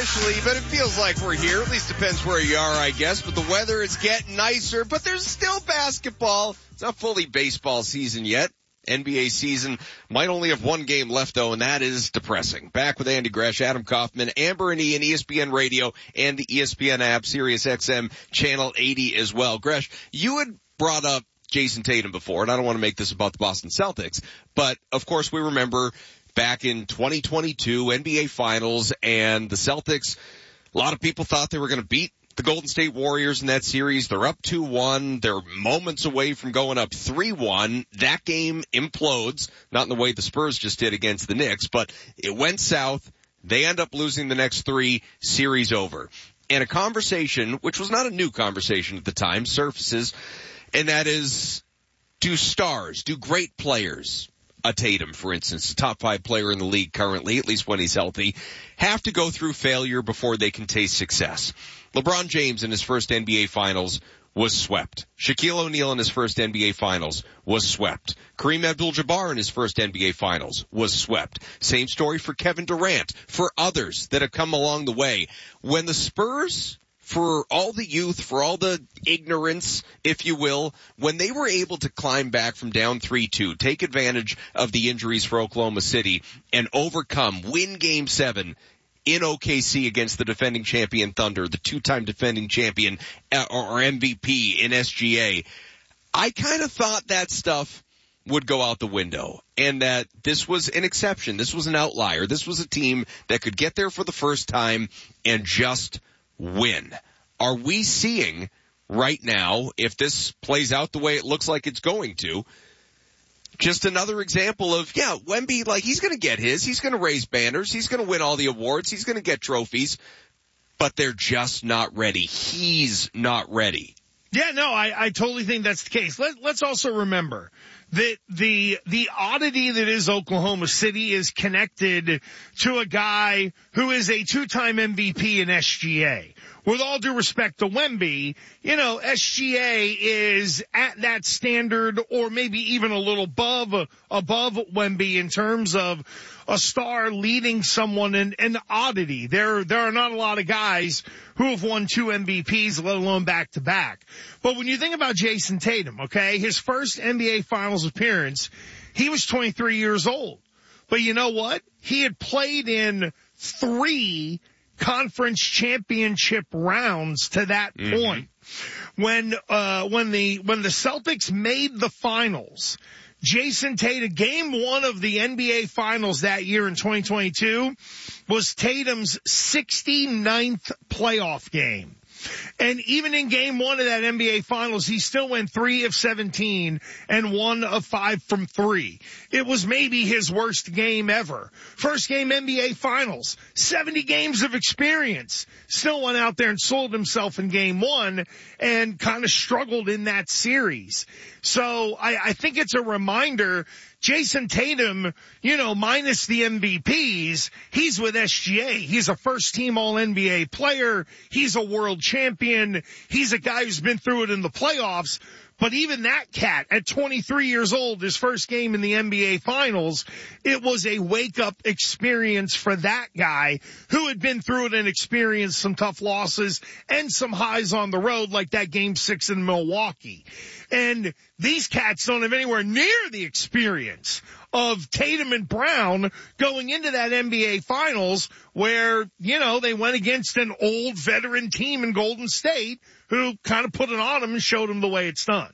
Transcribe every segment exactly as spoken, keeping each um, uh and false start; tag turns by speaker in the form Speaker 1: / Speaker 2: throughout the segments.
Speaker 1: officially, but it feels like we're here. At least depends where you are, I guess. But the weather is getting nicer, but there's still basketball. It's not fully baseball season yet. N B A season might only have one game left, though, and that is depressing. Back with Andy Gresh, Adam Kaufman, Amber and Ian, E S P N Radio, and the E S P N app, Sirius X M, Channel eighty as well. Gresh, you had brought up Jason Tatum before, and I don't want to make this about the Boston Celtics, but, of course, we remember back in twenty twenty-two, N B A Finals, and the Celtics, a lot of people thought they were going to beat the Golden State Warriors in that series. They're up two one. They're moments away from going up three one. That game implodes, not in the way the Spurs just did against the Knicks, but it went south. They end up losing the next three, series over. And a conversation, which was not a new conversation at the time, surfaces, and that is, do stars, do great players, a Tatum, for instance, top five player in the league currently, at least when he's healthy, have to go through failure before they can taste success? LeBron James in his first N B A Finals was swept. Shaquille O'Neal in his first N B A Finals was swept. Kareem Abdul-Jabbar in his first N B A Finals was swept. Same story for Kevin Durant, for others that have come along the way. When the Spurs, for all the youth, for all the ignorance, if you will, when they were able to climb back from down three two, take advantage of the injuries for Oklahoma City, and overcome, win Game seven in O K C against the defending champion Thunder, the two-time defending champion or M V P in S G A, I kind of thought that stuff would go out the window, and that this was an exception. This was an outlier. This was a team that could get there for the first time and just win. Are we seeing right now, if this plays out the way it looks like it's going to, just another example of, yeah, Wemby, like, he's going to get his. He's going to raise banners. He's going to win all the awards. He's going to get trophies. But they're just not ready. He's not ready.
Speaker 2: Yeah, no, I, I totally think that's the case. Let, let's also remember that the the oddity that is Oklahoma City is connected to a guy who is a two-time M V P in S G A. With all due respect to Wemby, you know, S G A is at that standard or maybe even a little above, above Wemby in terms of a star leading someone in an oddity. There, there are not a lot of guys who have won two M V Ps, let alone back to back. But when you think about Jason Tatum, okay, his first N B A Finals appearance, he was twenty-three years old. But you know what? He had played in three conference championship rounds to that mm-hmm. point. When, uh, when the, when the Celtics made the finals, Jason Tatum, game one of the N B A Finals that year in twenty twenty-two was Tatum's sixty-ninth playoff game. And even in game one of that N B A Finals, he still went three of seventeen and one of five from three. It was maybe his worst game ever. First game N B A Finals, seventy games of experience. Still went out there and sold himself in game one and kind of struggled in that series. So I, I think it's a reminder, Jason Tatum, you know, minus the M V Ps, he's with S G A. He's a first team all N B A player. He's a world champion. He's a guy who's been through it in the playoffs. But even that cat at twenty-three years old, his first game in the N B A Finals, it was a wake-up experience for that guy who had been through it and experienced some tough losses and some highs on the road, like that game six in Milwaukee. And these cats don't have anywhere near the experience of Tatum and Brown going into that N B A Finals where, you know, they went against an old veteran team in Golden State who kind of put it on them and showed them the way it's done.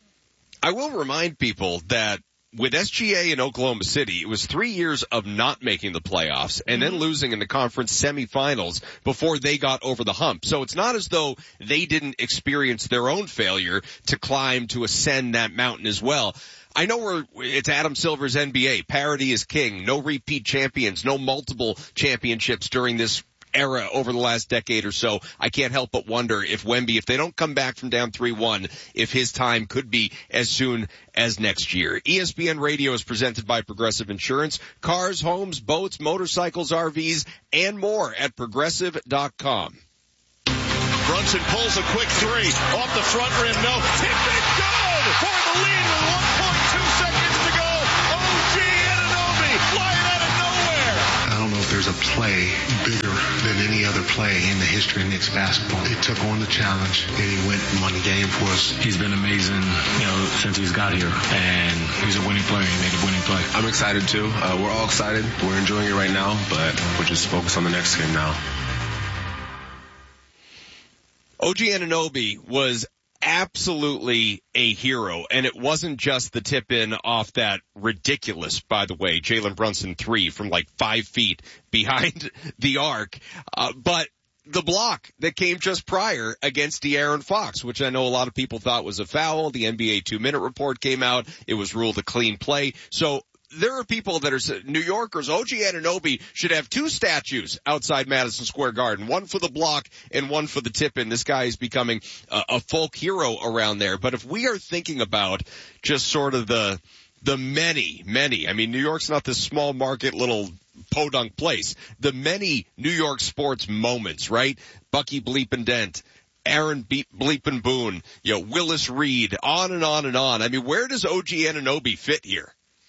Speaker 1: I will remind people that with S G A in Oklahoma City, it was three years of not making the playoffs and mm-hmm. then losing in the conference semifinals before they got over the hump. So it's not as though they didn't experience their own failure to climb, to ascend that mountain as well. I know we're, it's Adam Silver's N B A. Parity is king. No repeat champions. No multiple championships during this era over the last decade or so. I can't help but wonder if Wemby, if they don't come back from down three one, if his time could be as soon as next year. E S P N Radio is presented by Progressive Insurance. Cars, homes, boats, motorcycles, R Vs, and more at progressive dot com.
Speaker 3: Brunson pulls a quick three. Off the front rim, no. Tipped it good for the lead with one point two seconds to go. O G Anunoby flying out of nowhere.
Speaker 4: I don't know if there's there's a play bigger than any other play in the history of Knicks basketball. He took on the challenge, and he went and won the game for us.
Speaker 5: He's been amazing, you know, since he's got here, and he's a winning player. He made a winning play.
Speaker 6: I'm excited, too. Uh, we're all excited. We're enjoying it right now, but we're just focused on the next game now.
Speaker 1: O G Anunoby was absolutely a hero, and it wasn't just the tip in off that ridiculous, by the way, Jalen Brunson three from like five feet behind the arc, uh, but the block that came just prior against De'Aaron Fox, which I know a lot of people thought was a foul. The N B A two-minute report came out. It was ruled a clean play. So there are people that are New Yorkers. O G Anunoby should have two statues outside Madison Square Garden, one for the block and one for the tip-in. This guy is becoming a, a folk hero around there. But if we are thinking about just sort of the the many, many, I mean, New York's not this small market little podunk place. The many New York sports moments, right? Bucky Bleepin' Dent, Aaron Be- Bleepin' Boone, you know, Willis Reed, on and on and on. I mean, where does O G Anunoby fit here?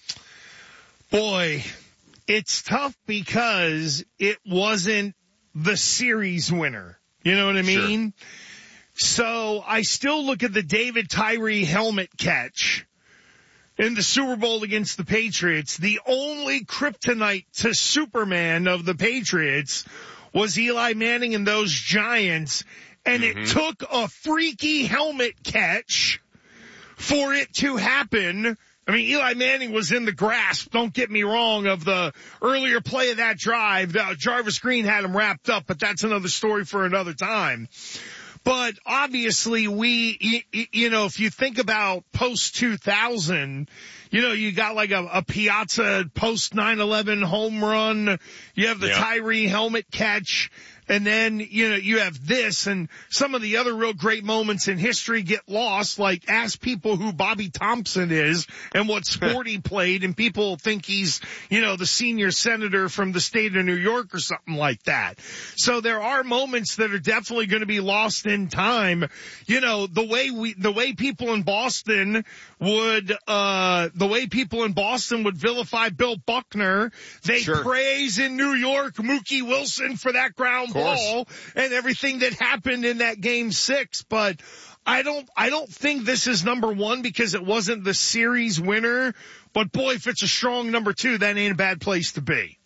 Speaker 2: Boy, it's tough because it wasn't the series winner. You know what I mean? Sure. So I still look at the David Tyree helmet catch in the Super Bowl against the Patriots. The only kryptonite to Superman of the Patriots was Eli Manning and those Giants, and mm-hmm. it took a freaky helmet catch for it to happen. I mean, Eli Manning was in the grasp, don't get me wrong, of the earlier play of that drive. Uh, Jarvis Green had him wrapped up, but that's another story for another time. But obviously we, you, you know, if you think about post two thousand, you know, you got like a, a Piazza post nine eleven home run. You have the yep. Tyree helmet catch. And then, you know, you have this and some of the other real great moments in history get lost, like ask people who Bobby Thompson is and what sport he played, and people think he's, you know, the senior senator from the state of New York or something like that. So there are moments that are definitely going to be lost in time. You know, the way we, the way people in Boston would, uh, the way people in Boston would vilify Bill Buckner, they sure. praise in New York Mookie Wilson for that ground ball and everything that happened in that game six. But I don't, I don't think this is number one because it wasn't the series winner. But boy, if it's a strong number two, that ain't a bad place to be.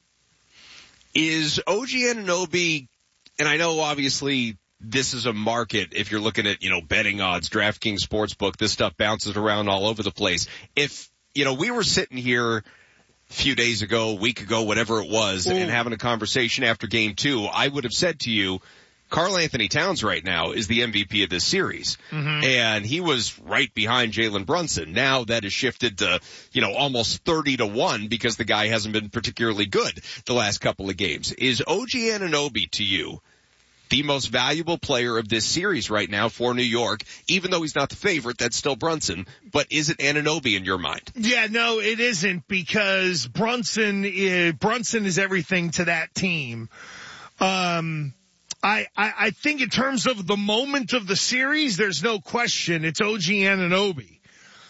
Speaker 1: Is O G Anunoby, and I know obviously this is a market, if you're looking at, you know, betting odds, DraftKings Sportsbook, this stuff bounces around all over the place. If, you know, we were sitting here a few days ago, a week ago, whatever it was, Ooh. and having a conversation after game two, I would have said to you, Karl Anthony Towns right now is the M V P of this series. Mm-hmm. And he was right behind Jalen Brunson. Now that has shifted to, you know, almost thirty to one because the guy hasn't been particularly good the last couple of games. Is O G Anunoby to you the most valuable player of this series right now for New York? Even though he's not the favorite, that's still Brunson. But is it Anunoby in your mind?
Speaker 2: Yeah, no, it isn't, because Brunson is, Brunson is everything to that team. Um, I, I, I think in terms of the moment of the series, there's no question it's O G Anunoby.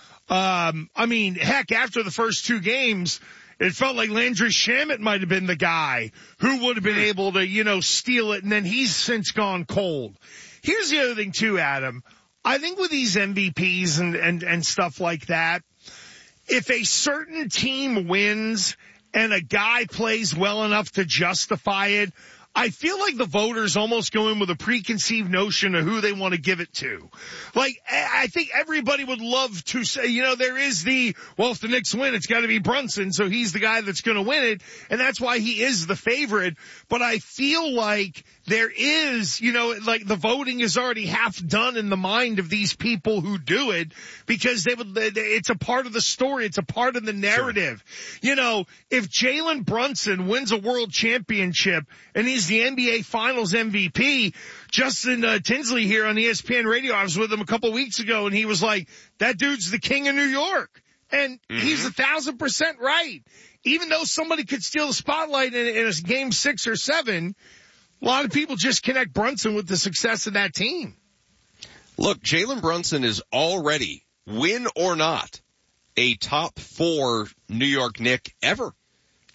Speaker 2: Um, I mean, heck, after the first two games, it felt like Landry Shamet might have been the guy who would have been able to, you know, steal it, and then he's since gone cold. Here's the other thing too, Adam. I think with these M V Ps and, and, and stuff like that, if a certain team wins and a guy plays well enough to justify it, I feel like the voters almost go in with a preconceived notion of who they want to give it to. Like, I think everybody would love to say, you know, there is the, well, if the Knicks win, it's got to be Brunson, so he's the guy that's going to win it, and that's why he is the favorite. But I feel like there is, you know, like the voting is already half done in the mind of these people who do it, because they would, it's a part of the story. It's a part of the narrative. Sure. You know, if Jalen Brunson wins a world championship and he's the N B A Finals M V P, Justin uh, Tinsley here on E S P N Radio, I was with him a couple weeks ago, and he was like, that dude's the king of New York. And mm-hmm. he's a thousand percent right. Even though somebody could steal the spotlight in, in a game six or seven, a lot of people just connect Brunson with the success of that team.
Speaker 1: Look, Jalen Brunson is already, win or not, a top four New York Knick ever.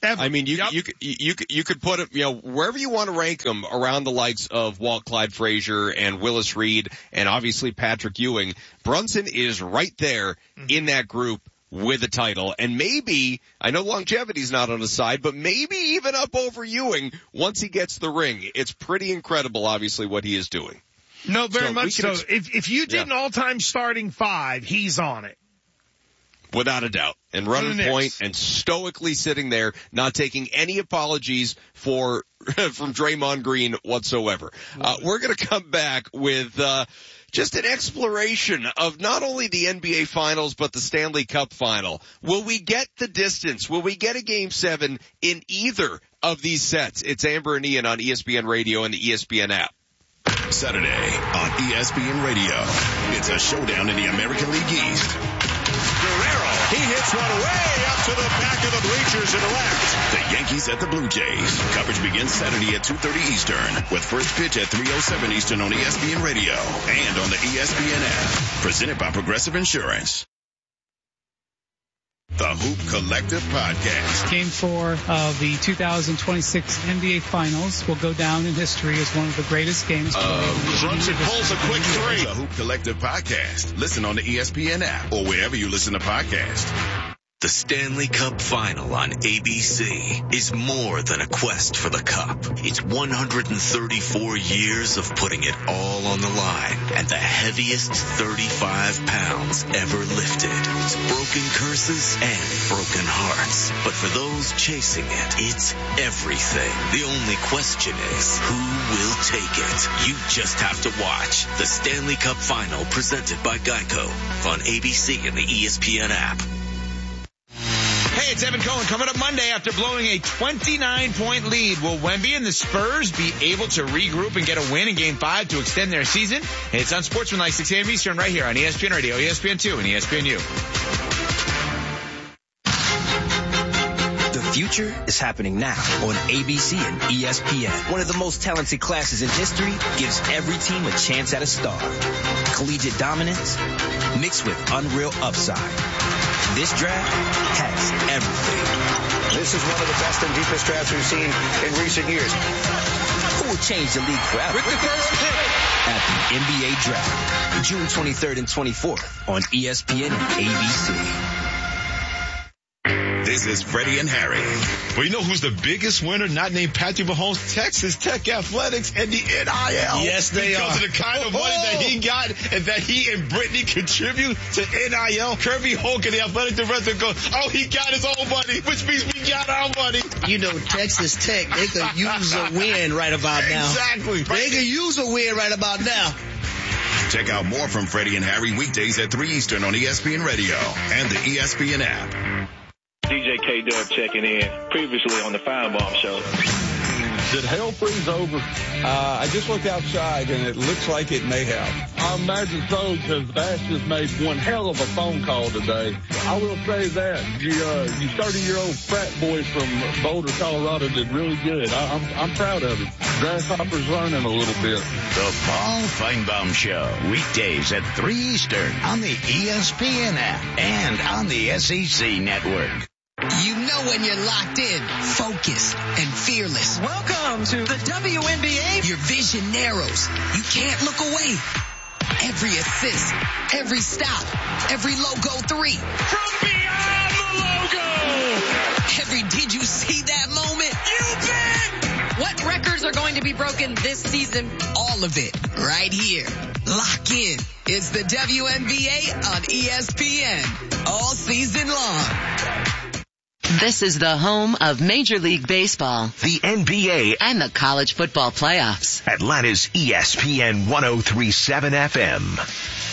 Speaker 2: Ever.
Speaker 1: I mean, you,
Speaker 2: Yep.
Speaker 1: you, you, you, you could put him, you know, wherever you want to rank him around the likes of Walt Clyde Frazier and Willis Reed and obviously Patrick Ewing. Brunson is right there in that group with a title. And maybe, I know longevity's not on his side, but maybe even up over Ewing once he gets the ring. It's pretty incredible, obviously, what he is doing.
Speaker 2: No, very
Speaker 1: So we
Speaker 2: much
Speaker 1: can
Speaker 2: so.
Speaker 1: ex-
Speaker 2: If if you did
Speaker 1: Yeah.
Speaker 2: an all-time starting five, he's on it.
Speaker 1: Without a doubt. And running
Speaker 2: Knicks.
Speaker 1: point and stoically sitting there, not taking any apologies for, from Draymond Green whatsoever. Uh, we're gonna come back with, uh, just an exploration of not only the N B A Finals, but the Stanley Cup Final. Will we get the distance? Will we get a Game seven in either of these sets? It's Amber and Ian on E S P N Radio and the E S P N app.
Speaker 7: Saturday on E S P N Radio. It's a showdown in the American League East.
Speaker 3: Guerrero, he hits one way up to the back of the bleachers to the left.
Speaker 7: The Yankees at the Blue Jays. Coverage begins Saturday at two thirty Eastern with first pitch at three oh seven Eastern on E S P N Radio and on the E S P N app. Presented by Progressive Insurance. The Hoop Collective Podcast.
Speaker 8: Game four of the two thousand twenty-six N B A Finals will go down in history as one of the greatest games played.
Speaker 3: Uh, Brunson pulls a quick three.
Speaker 7: The Hoop Collective Podcast. Listen on the E S P N app or wherever you listen to podcasts.
Speaker 9: The Stanley Cup Final on A B C is more than a quest for the cup. It's one hundred thirty-four years of putting it all on the line and the heaviest thirty-five pounds ever lifted. It's broken curses and broken hearts. But for those chasing it, it's everything. The only question is, who will take it? You just have to watch the Stanley Cup Final presented by Geico on A B C and the E S P N app.
Speaker 10: Hey, it's Evan Cohen. Coming up Monday after blowing a twenty-nine point lead, will Wemby and the Spurs be able to regroup and get a win in Game five to extend their season? It's on Sportsmanlike six a.m. Eastern right here on E S P N Radio, E S P N two, and E S P N U.
Speaker 11: The future is happening now on A B C and E S P N. One of the most talented classes in history gives every team a chance at a star. Collegiate dominance mixed with unreal upside. This draft has everything.
Speaker 12: This is one of the best and deepest drafts we've seen in recent years.
Speaker 11: Who will change the league forever?
Speaker 10: With the first pick
Speaker 11: at the N B A Draft, June twenty-third and twenty-fourth on E S P N and A B C.
Speaker 7: This is Freddie and Harry.
Speaker 13: Well, you know who's the biggest winner, not named Patrick Mahomes? Texas Tech Athletics and the N I L.
Speaker 2: Yes, they
Speaker 13: because
Speaker 2: are.
Speaker 13: Because of the kind of money that he got and that he and Brittany contribute to N I L. Kirby Hogan, the athletic director, goes, oh, he got his own money, which means we got our money.
Speaker 14: You know, Texas Tech, they could use a win right about now.
Speaker 13: Exactly.
Speaker 14: They could use a win right about now.
Speaker 7: Check out more from Freddie and Harry weekdays at three Eastern on E S P N Radio and the E S P N app.
Speaker 15: D J K-Dub checking in, previously on the Firebomb Show.
Speaker 16: Did hell freeze over? Uh, I just looked outside, and it looks like it may have. I imagine so, because Bass just made one hell of a phone call today. I will say that. You, uh, you thirty-year-old frat boy from Boulder, Colorado did really good. I, I'm, I'm proud of him. Grasshopper's learning a little bit.
Speaker 17: The Paul Feinbaum Show, weekdays at three Eastern on the E S P N app and on the S E C network.
Speaker 18: You know when you're locked in, focused, and fearless.
Speaker 19: Welcome to the W N B A.
Speaker 18: Your vision narrows. You can't look away. Every assist, every stop, every logo three.
Speaker 3: From beyond the logo.
Speaker 18: Every did you see that moment?
Speaker 3: You bet.
Speaker 19: What records are going to be broken this season?
Speaker 18: All of it right here. Lock in. It's the W N B A on E S P N. All season long.
Speaker 20: This is the home of Major League Baseball,
Speaker 17: the N B A,
Speaker 20: and the college football playoffs.
Speaker 17: Atlanta's E S P N one oh three point seven F M.